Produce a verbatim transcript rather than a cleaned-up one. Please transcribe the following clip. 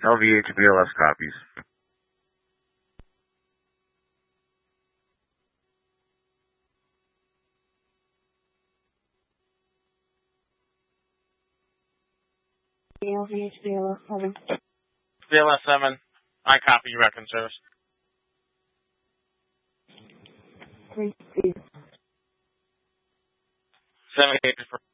L V H B L S copies. L V H B L S seven. B L S seven. I copy your record service. Three, eight. Seven eight.